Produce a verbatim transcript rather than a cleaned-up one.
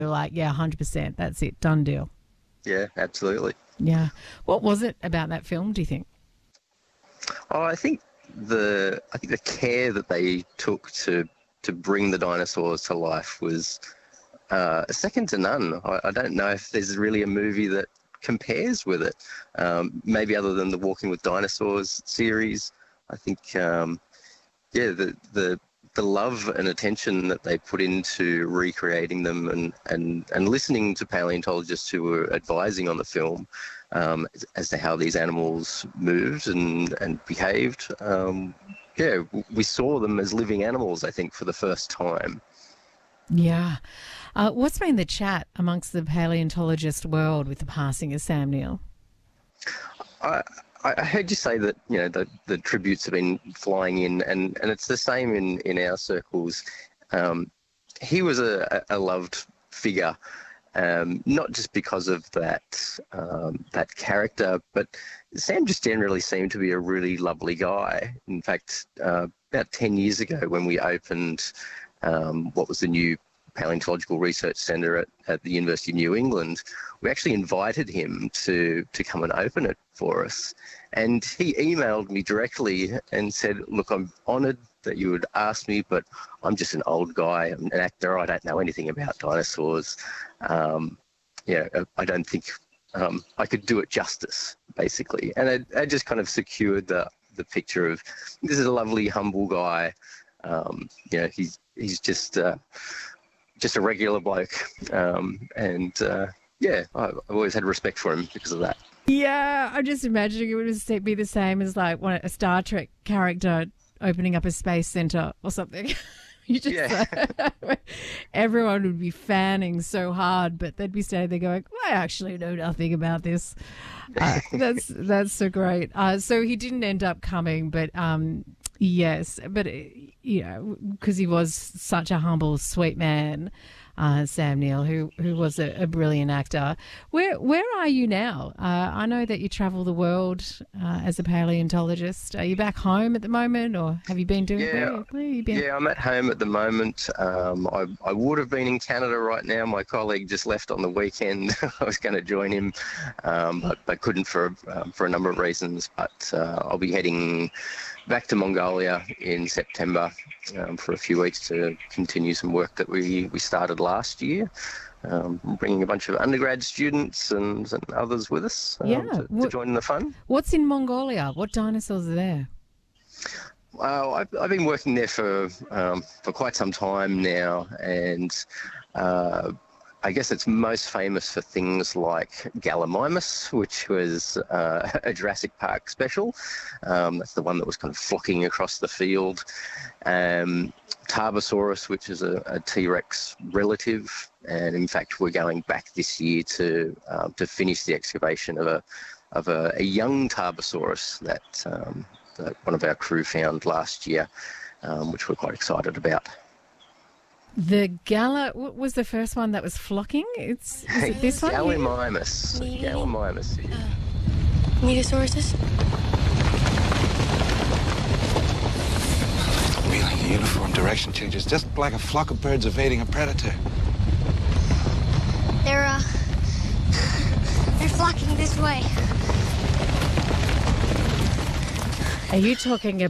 You're like, yeah, one hundred percent. That's it. Done deal. Yeah, absolutely. Yeah. What was it about that film, do you think? Oh, I think the I think the care that they took to to bring the dinosaurs to life was uh, second to none. I, I don't know if there's really a movie that compares with it. Um, maybe other than the Walking with Dinosaurs series. I think, um, yeah, the the the love and attention that they put into recreating them and, and, and listening to paleontologists who were advising on the film um, as, as to how these animals moved and, and behaved. Um, yeah, we saw them as living animals, I think, for the first time. Yeah. Uh, what's been the chat amongst the paleontologist world with the passing of Sam Neill? I, I heard you say that, you know, the, the tributes have been flying in, and, and it's the same in, in our circles. Um, he was a, a loved figure, um, not just because of that um, that character, but Sam just generally seemed to be a really lovely guy. In fact, uh, about ten years ago when we opened um, what was the new Paleontological Research Centre at, at the University of New England, we actually invited him to, to come and open it for us. And he emailed me directly and said, look, I'm honoured that you would ask me, but I'm just an old guy. I'm an actor. I don't know anything about dinosaurs. Um, yeah, I don't think um, I could do it justice, basically. And it, it just kind of secured the, the picture of this is a lovely, humble guy. Um, you know, he's, he's just... Uh, just a regular bloke. Um, and, uh, yeah, I've always had respect for him because of that. Yeah, I'm just imagining it would be the same as like one, a Star Trek character opening up a space center or something. You just Yeah. uh, everyone would be fanning so hard, but they'd be standing there going, I actually know nothing about this. Uh, that's that's so great. Uh, so he didn't end up coming, but um, yes, but you know, because he was such a humble, sweet man, uh, Sam Neill, who who was a, a brilliant actor. Where where are you now? Uh, I know that you travel the world uh, as a paleontologist. Are you back home at the moment, or have you been doing? Yeah, Where, where have you been? yeah, I'm at home at the moment. Um, I, I would have been in Canada right now. My colleague just left on the weekend. I was going to join him, um, but, but couldn't for um, for a number of reasons. But uh, I'll be heading back to Mongolia in September um, for a few weeks to continue some work that we, we started last year, um, bringing a bunch of undergrad students and, and others with us um, Yeah. to, to What- join in the fun. What's in Mongolia? What dinosaurs are there? Well, I've, I've been working there for um, for quite some time now, and uh, I guess it's most famous for things like Gallimimus, which was uh, a Jurassic Park special. Um, that's the one that was kind of flocking across the field. Um, Tarbosaurus, which is a, a T-Rex relative, and in fact we're going back this year to um, to finish the excavation of a of a, a young Tarbosaurus that, um, that one of our crew found last year, um, which we're quite excited about. The Gala, what was the first one that was flocking? It's is it this one? Gallimimus. Gallimimus. Metasauruses? Wheeling, the uniform direction changes, just like a flock of birds evading a predator. They're, uh... they're flocking this way. Are you talking